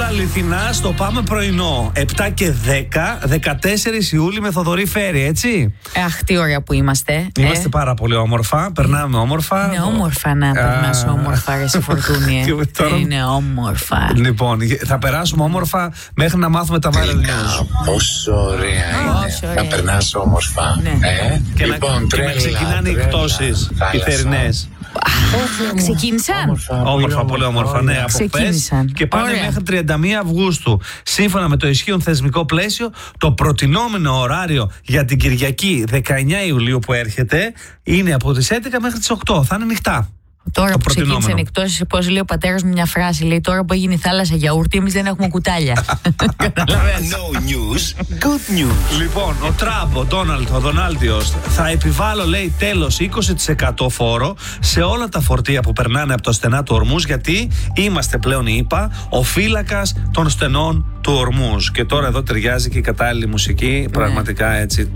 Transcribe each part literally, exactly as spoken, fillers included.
αληθινά στο Πάμε Πρωινό. επτά και δέκα, δεκατέσσερις Ιούλη με Θοδωρή Φέρη, έτσι. Αχ, τι ωραία που είμαστε. Είμαστε ε. πάρα πολύ όμορφα. Περνάμε όμορφα. Είναι όμορφα να περνάς όμορφα, ρε σε Φορτούνη. Τώρα... Είναι όμορφα. Λοιπόν, θα περάσουμε όμορφα μέχρι να μάθουμε τα viral news. Πόσο ωραία είναι να περνάς όμορφα. Ναι. Ε? Και, λοιπόν, να, τρέλα, και να ξεκινάνε οι τρέλα, εκτόσεις οι θερινές. Ξεκίνησαν. Όμορφα, όμορφα, πολύ όμορφα. Ναι, από χθες και πάνε Ωραία. μέχρι τριάντα μία Αυγούστου. Σύμφωνα με το ισχύον θεσμικό πλαίσιο, το προτινόμενο ωράριο για την Κυριακή δεκαεννιά Ιουλίου που έρχεται είναι από τις έντεκα μέχρι τις οκτώ. Θα είναι νυχτά. Τώρα που ξεκίνησαν εκτός, πώς λέει ο πατέρας μου μια φράση, λέει τώρα που έγινε η θάλασσα γιαούρτι, εμείς δεν έχουμε κουτάλια. No news, good news. Λοιπόν, ο Τραμπ, ο Ντόναλντ, ο Δονάλντιος θα επιβάλλω, λέει, τέλος είκοσι τοις εκατό φόρο σε όλα τα φορτία που περνάνε από το στενά του Ορμούζ, γιατί είμαστε πλέον, είπα, ο φύλακας των στενών του Ορμούζ. Και τώρα εδώ ταιριάζει και η κατάλληλη μουσική, πραγματικά έτσι.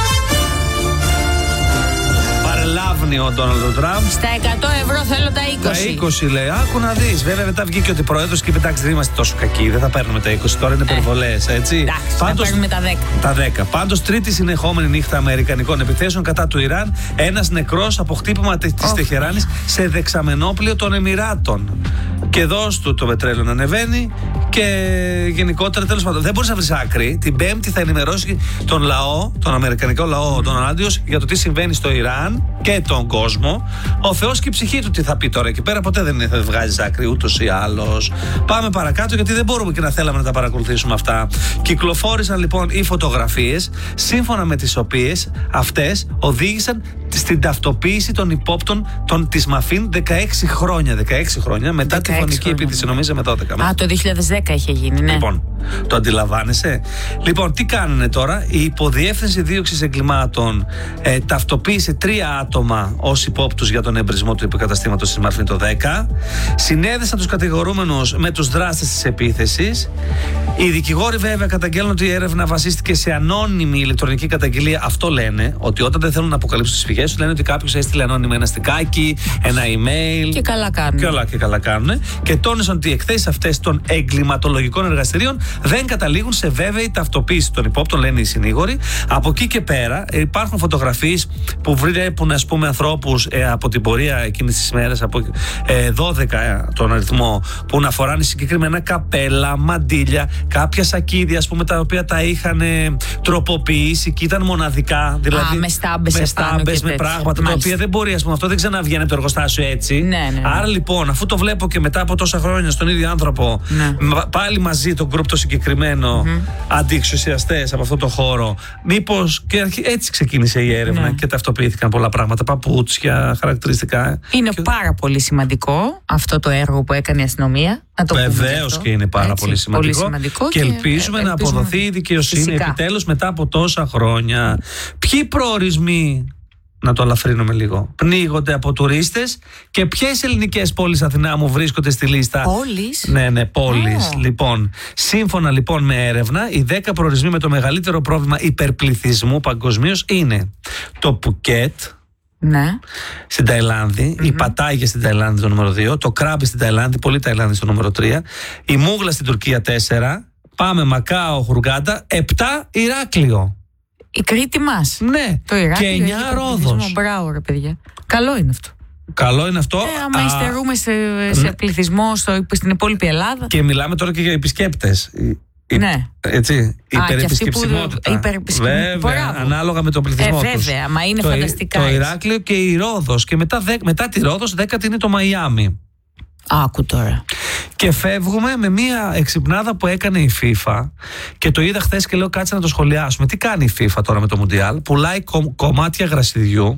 Παρελάβνει ο Ντόναλντ Τραμπ. Στα εκατό ευρώ θέλω τα είκοσι. Τα είκοσι λέει, άκου να δεις. Βέβαια μετά βγήκε ότι πρόεδρος και είπε εντάξει, δεν είμαστε τόσο κακοί, δεν θα παίρνουμε τα είκοσι, τώρα είναι υπερβολές, έτσι. Εντάξει, θα παίρνουμε τα δέκα. Τα δέκα. Πάντως, τρίτη συνεχόμενη νύχτα αμερικανικών επιθέσεων κατά του Ιράν, ένας νεκρός από χτύπημα της oh. Τεχεράνης σε δεξαμενόπλαιο των Εμιράτων. Και εδώ του το πετρέλαιο να ανεβαίνει και γενικότερα τέλος πάντων. Δεν μπορείς να βρεις άκρη. Την Πέμπτη θα ενημερώσει τον λαό, τον αμερικανικό λαό, τον Δονάλντιος, για το τι συμβαίνει στο Ιράν και τον κόσμο. Ο Θεός και η ψυχή του τι θα πει τώρα εκεί πέρα. Ποτέ δεν θα βγάζει άκρη ούτως ή άλλως. Πάμε παρακάτω, γιατί δεν μπορούμε και να θέλαμε να τα παρακολουθήσουμε αυτά. Κυκλοφόρησαν λοιπόν οι φωτογραφίες, σύμφωνα με τις οποίες αυτές οδήγησαν στην ταυτοποίηση των υπόπτων των, της Μαφίν δεκαέξι χρόνια. δεκαέξι χρόνια μετά τη φωνική επίθεση, νομίζαμε δώδεκα. Α, το δύο χιλιάδες δέκα είχε γίνει, ναι. Λοιπόν, το αντιλαμβάνεσαι. Λοιπόν, τι κάνουνε τώρα. Η Υποδιεύθυνση Δίωξης Εγκλημάτων ε, ταυτοποίησε τρία άτομα ως υπόπτους για τον εμπρισμό του υποκαταστήματος της Μαρφίν το δέκα. Συνέδεσαν τους κατηγορούμενους με τους δράστες της επίθεσης. Οι δικηγόροι βέβαια καταγγέλνουν ότι η έρευνα βασίστηκε σε ανώνυμη ηλεκτρονική καταγγελία. Αυτό λένε, ότι όταν δεν θέλουν να αποκαλύψουν τις πηγές τους, λένε ότι κάποιος έστειλε ανώνυμα ένα στικάκι, ένα email. Και καλά κάνουν. Και όλα και καλά κάνουν. Και τόνισαν ότι οι εκθέσεις αυτές των εγκληματολογικών εργαστηρίων δεν καταλήγουν σε βέβαιη ταυτοποίηση των υπόπτων, λένε οι συνήγοροι. Από εκεί και πέρα υπάρχουν φωτογραφίες που βλέπουν, ας πούμε, ανθρώπους ε, από την πορεία εκείνης της μέρας, από ε, δώδεκα ε, τον αριθμό, που να φοράνε συγκεκριμένα καπέλα, μαντίλια, κάποια σακίδια, ας πούμε, τα οποία τα είχαν ε, τροποποιήσει και ήταν μοναδικά. Δηλαδή, Α, με στάμπες, με, στάμπες, με πράγματα, μάλιστα, τα οποία δεν μπορεί, ας πούμε, αυτό δεν ξαναβγαίνει από το εργοστάσιο έτσι. Ναι, ναι, ναι. Άρα λοιπόν, αφού το βλέπω και μετά από τόσα χρόνια στον ίδιο άνθρωπο, ναι, πάλι μαζί το γκρουπ το συγκεκριμένο, mm-hmm, αντιεξουσιαστές από αυτό το χώρο, μήπως και έτσι ξεκίνησε η έρευνα, ναι, και ταυτοποιήθηκαν πολλά πράγματα, παπούτσια, χαρακτηριστικά. Είναι και... πάρα πολύ σημαντικό αυτό το έργο που έκανε η αστυνομία. Βεβαίως και είναι πάρα έτσι, πολύ, σημαντικό. πολύ σημαντικό. Και, και ελπίζουμε, ελπίζουμε να αποδοθεί η δικαιοσύνη, φυσικά, επιτέλους μετά από τόσα χρόνια. Ποιοι προορισμοί, να το αλαφρύνουμε λίγο, πνίγονται από τουρίστες και ποιες ελληνικές πόλεις, Αθηνά μου, βρίσκονται στη λίστα? Πόλεις. Ναι, ναι, πόλεις. Oh. Λοιπόν, σύμφωνα λοιπόν με έρευνα, οι δέκα προορισμοί με το μεγαλύτερο πρόβλημα υπερπληθυσμού παγκοσμίως είναι το Πουκέτ, ναι, στην Ταϊλάνδη, mm-hmm, η Πατάγια στην Ταϊλάνδη το νούμερο δύο, το Κράμπι στην Ταϊλάνδη, πολύ Ταϊλάνδη στο νούμερο τρία, η Μούγλα στην Τουρκία τέσσερα, πάμε Μακάο, Χουργκάντα, επτά Ηράκλειο. Η Κρήτη μας. Ναι, το Ηράκλειο, και εννιά Ρόδος. Μπράβο ρε παιδιά. Καλό είναι αυτό. Καλό είναι αυτό. Ε, άμα υστερούμε σε, σε ναι, πληθυσμό στο, στην υπόλοιπη Ελλάδα. Και μιλάμε τώρα και για επισκέπτες. Ναι. Έτσι, υπερεπισκεψιμότητα. Υπερεπισκεψιμότητα. Βέβαια, ανάλογα με τον πληθυσμό ε, τους. Βέβαια, μα είναι το, φανταστικά. Το Ηράκλειο και η Ρόδος. Και μετά, μετά τη Ρόδος, δέκατη είναι το Μαϊάμι. Άκου τώρα. Και φεύγουμε με μια εξυπνάδα που έκανε η FIFA και το είδα χθες και λέω κάτσε να το σχολιάσουμε. Τι κάνει η FIFA τώρα με το Μουντιάλ? Πουλάει κο, κομμάτια γρασιδιού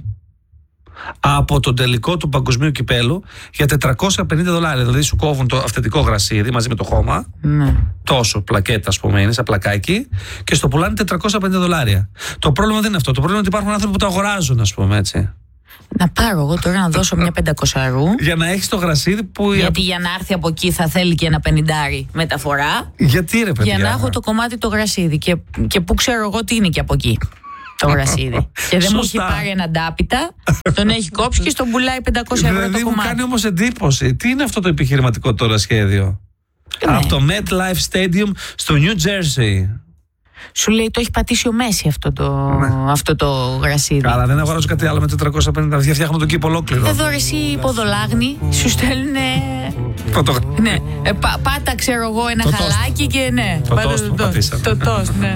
από τον τελικό του παγκοσμίου κυπέλου για τετρακόσια πενήντα δολάρια. Δηλαδή σου κόβουν το αυθεντικό γρασίδι μαζί με το χώμα. Ναι. Τόσο πλακέτα, ας πούμε, είναι σαν πλακάκι, και στο πουλάνε τετρακόσια πενήντα δολάρια. Το πρόβλημα δεν είναι αυτό. Το πρόβλημα είναι ότι υπάρχουν άνθρωποι που το αγοράζουν, ας πούμε, έτσι. Να πάρω εγώ τώρα να δώσω μια πεντακοσαρού. Για να έχεις το γρασίδι που. Γιατί για να έρθει από εκεί θα θέλει και ένα πενηντάρι μεταφορά. Γιατί ρε παιδιά? Για να έχω το κομμάτι το γρασίδι. Και, και πού ξέρω εγώ τι είναι και από εκεί το γρασίδι. Και δεν μου έχει πάρει ένα ντάπιτα, τον έχει κόψει και στον πουλάει πεντακόσια ευρώ το κομμάτι. Δηλαδή μου κάνει όμως εντύπωση. Τι είναι αυτό το επιχειρηματικό τώρα σχέδιο? Ναι. Από το MetLife Stadium στο New Jersey. Σου λέει το έχει πατήσει ο Μέση αυτό το, ναι. αυτό το γρασίδι. Καλά, δεν αγοράζω κάτι άλλο με τετρακόσια πενήντα. Φτιάχνω τον κήπο ολόκληρο. Εδώ ρε εσύ υποδολάγνη, σου στέλνουνε. Φωτογραφία. Ναι. Ε, πά, πάτα, ξέρω εγώ, ένα το χαλάκι τόστ. και ναι. Το τόστ που πατήσαμε. Το τόστ, ναι.